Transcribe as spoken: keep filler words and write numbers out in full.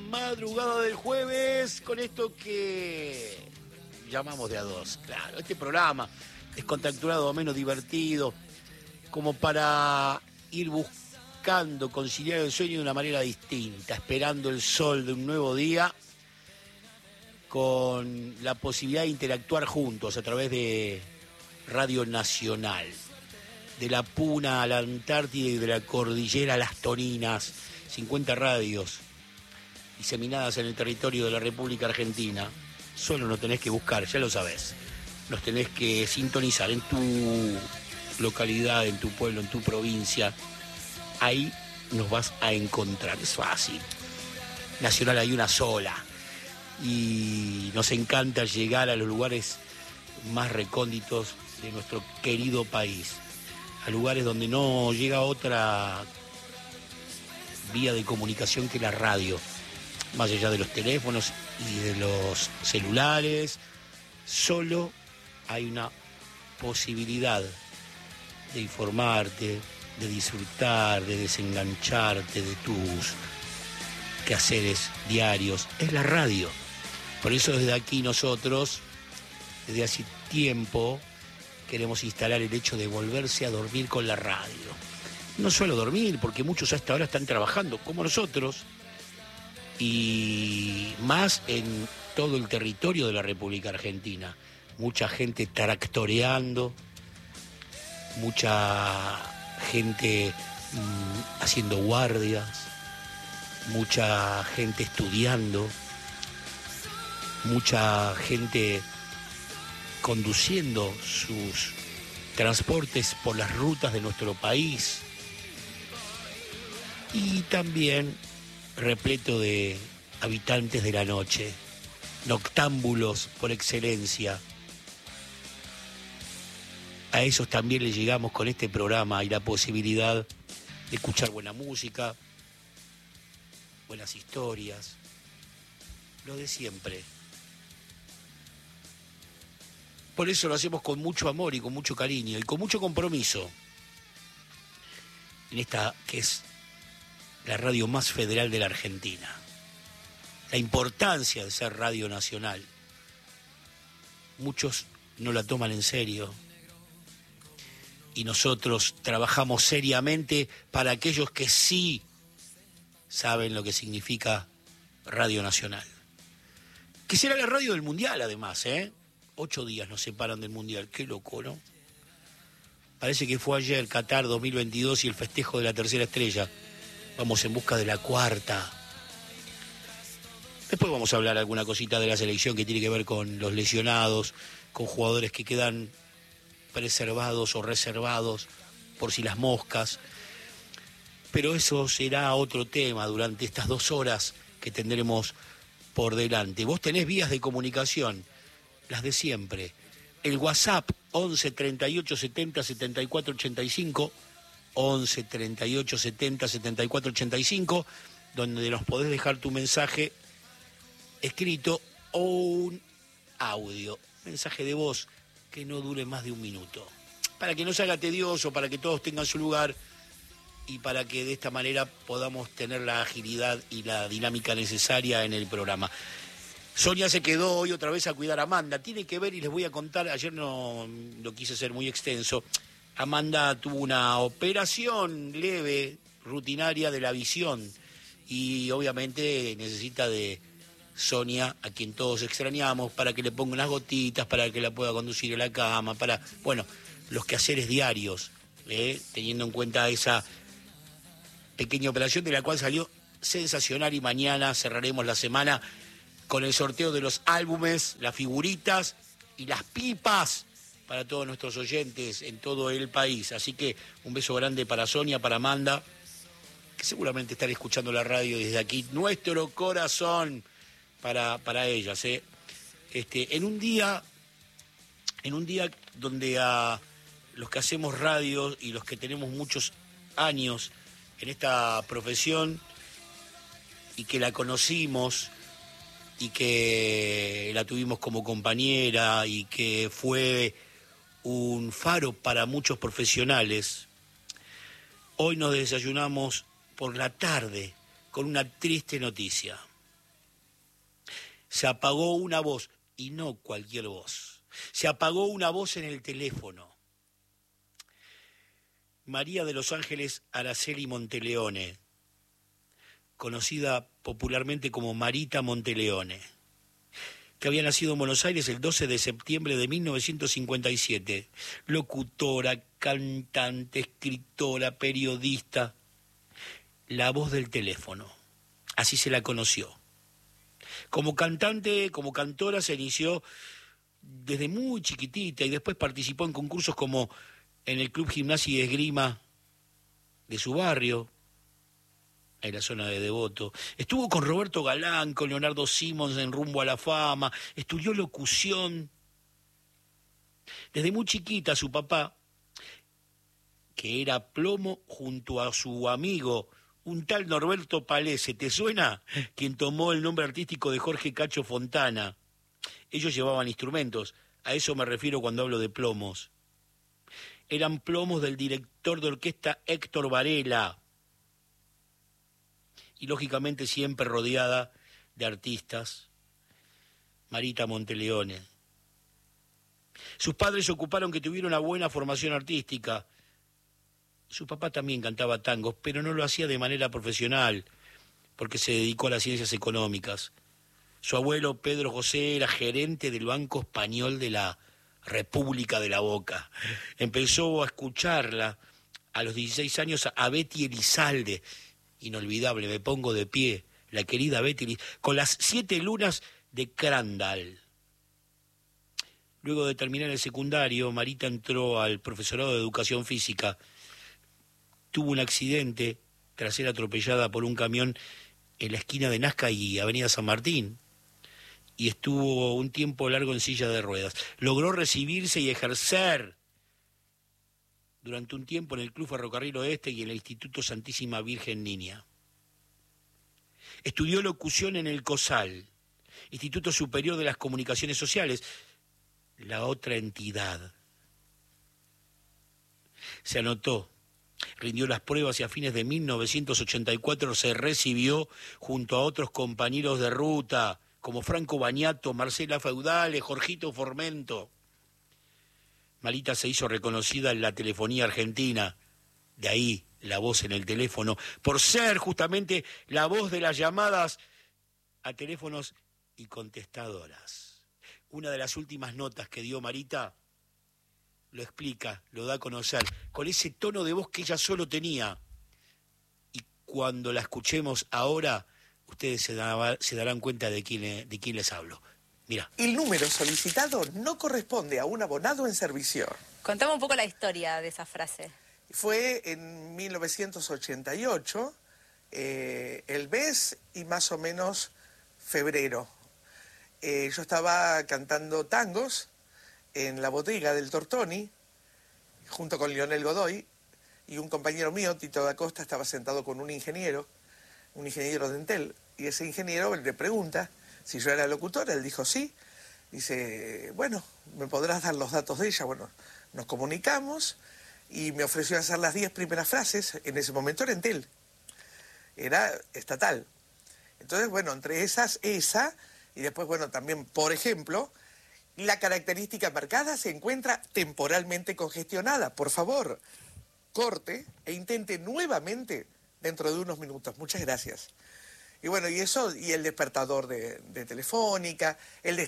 madrugada del jueves con esto que llamamos de a dos. Claro, este programa descontracturado, menos divertido, como para ir buscando conciliar el sueño de una manera distinta, esperando el sol de un nuevo día, con la posibilidad de interactuar juntos a través de Radio Nacional. De la Puna a la Antártida y de la Cordillera a las Toninas, cincuenta radios diseminadas en el territorio de la República Argentina. Solo nos tenés que buscar, ya lo sabés. Nos tenés que sintonizar en tu localidad, en tu pueblo, en tu provincia. Ahí nos vas a encontrar, es fácil. Nacional hay una sola. Y nos encanta llegar a los lugares más recónditos de nuestro querido país. A lugares donde no llega otra vía de comunicación que la radio. Más allá de los teléfonos y de los celulares, solo hay una posibilidad de informarte, de disfrutar, de desengancharte de tus quehaceres diarios. Es la radio. Por eso desde aquí nosotros, desde hace tiempo, queremos instalar el hecho de volverse a dormir con la radio. No solo dormir, porque muchos hasta ahora están trabajando, como nosotros, y más en todo el territorio de la República Argentina. Mucha gente tractoreando, mucha gente mmm, haciendo guardias, mucha gente estudiando, mucha gente conduciendo sus transportes por las rutas de nuestro país y también repleto de habitantes de la noche, noctámbulos por excelencia. A esos también les llegamos con este programa y la posibilidad de escuchar buena música, buenas historias, lo de siempre. Por eso lo hacemos con mucho amor y con mucho cariño y con mucho compromiso en esta que es la radio más federal de la Argentina. La importancia de ser Radio Nacional. Muchos no la toman en serio y nosotros trabajamos seriamente para aquellos que sí saben lo que significa Radio Nacional. Que será la radio del Mundial además, ¿eh? Ocho días nos separan del Mundial. Qué loco, ¿no? Parece que fue ayer, Qatar dos mil veintidós y el festejo de la tercera estrella. Vamos en busca de la cuarta. Después vamos a hablar alguna cosita de la selección que tiene que ver con los lesionados, con jugadores que quedan preservados o reservados por si las moscas. Pero eso será otro tema durante estas dos horas que tendremos por delante. Vos tenés vías de comunicación, las de siempre. El WhatsApp once treinta y ocho setenta setenta y cuatro ochenta y cinco, once treinta y ocho setenta setenta y cuatro ochenta y cinco, donde nos podés dejar tu mensaje escrito o un audio, mensaje de voz que no dure más de un minuto, para que no se haga tedioso, para que todos tengan su lugar y para que de esta manera podamos tener la agilidad y la dinámica necesaria en el programa. Sonia se quedó hoy otra vez a cuidar a Amanda. Tiene que ver, y les voy a contar, ayer no lo quise ser muy extenso. Amanda tuvo una operación leve, rutinaria de la visión, y obviamente necesita de Sonia, a quien todos extrañamos, para que le ponga unas gotitas, para que la pueda conducir a la cama, para, bueno, los quehaceres diarios, ¿eh? Teniendo en cuenta esa pequeña operación de la cual salió sensacional, y mañana cerraremos la semana con el sorteo de los álbumes, las figuritas y las pipas para todos nuestros oyentes en todo el país. Así que un beso grande para Sonia, para Amanda, que seguramente están escuchando la radio desde aquí. Nuestro corazón para, para ellas, ¿eh? Este, en un día, en un día donde a los que hacemos radio y los que tenemos muchos años en esta profesión y que la conocimos y que la tuvimos como compañera y que fue un faro para muchos profesionales, hoy nos desayunamos por la tarde con una triste noticia. Se apagó una voz, y no cualquier voz. Se apagó una voz en el teléfono. María de los Ángeles Araceli Monteleone, conocida popularmente como Marita Monteleone, que había nacido en Buenos Aires el doce de septiembre de mil novecientos cincuenta y siete. Locutora, cantante, escritora, periodista. La voz del teléfono, así se la conoció. Como cantante, como cantora, se inició desde muy chiquitita y después participó en concursos como en el Club Gimnasia y Esgrima de su barrio, en la zona de Devoto. Estuvo con Roberto Galán, con Leonardo Simons en Rumbo a la Fama, estudió locución. Desde muy chiquita su papá, que era plomo junto a su amigo, un tal Norberto Palese, ¿te suena? Quien tomó el nombre artístico de Jorge Cacho Fontana. Ellos llevaban instrumentos, a eso me refiero cuando hablo de plomos. Eran plomos del director de orquesta Héctor Varela. Y lógicamente siempre rodeada de artistas, Marita Monteleone. Sus padres ocuparon que tuviera una buena formación artística. Su papá también cantaba tangos, pero no lo hacía de manera profesional, porque se dedicó a las ciencias económicas. Su abuelo, Pedro José, era gerente del Banco Español de la República de la Boca. Empezó a escucharla a los dieciséis años a Betty Elizalde, inolvidable, me pongo de pie, la querida Betty Elizalde, con las siete lunas de Crandall. Luego de terminar el secundario, Marita entró al profesorado de educación física. Tuvo un accidente tras ser atropellada por un camión en la esquina de Nazca y Avenida San Martín, y estuvo un tiempo largo en silla de ruedas. Logró recibirse y ejercer durante un tiempo en el Club Ferrocarril Oeste y en el Instituto Santísima Virgen Niña. Estudió locución en el COSAL, Instituto Superior de las Comunicaciones Sociales, la otra entidad. Se anotó, rindió las pruebas y a fines de mil novecientos ochenta y cuatro se recibió junto a otros compañeros de ruta, como Franco Baniato, Marcela Feudale, Jorgito Formento. Marita se hizo reconocida en la telefonía argentina, de ahí la voz en el teléfono, por ser justamente la voz de las llamadas a teléfonos y contestadoras. Una de las últimas notas que dio Marita lo explica, lo da a conocer, con ese tono de voz que ella solo tenía. Y cuando la escuchemos ahora, ustedes se, da, se darán cuenta de quién, de quién les hablo. Mira. El número solicitado no corresponde a un abonado en servicio. Contame un poco la historia de esa frase. Fue en mil novecientos ochenta y ocho, eh, el mes y más o menos febrero. Eh, yo estaba cantando tangos en la bodega del Tortoni, junto con Lionel Godoy, y un compañero mío, Tito da Costa, estaba sentado con un ingeniero, un ingeniero de Entel, y ese ingeniero le pregunta si yo era locutora. Él dijo sí. Dice, bueno, ¿me podrás dar los datos de ella? Bueno, nos comunicamos y me ofreció hacer las diez primeras frases. En ese momento era Entel, era estatal. Entonces, bueno, entre esas, esa, y después, bueno, también, por ejemplo, la característica marcada se encuentra temporalmente congestionada. Por favor, corte e intente nuevamente dentro de unos minutos. Muchas gracias. Y bueno, y eso, y el despertador de, de Telefónica, el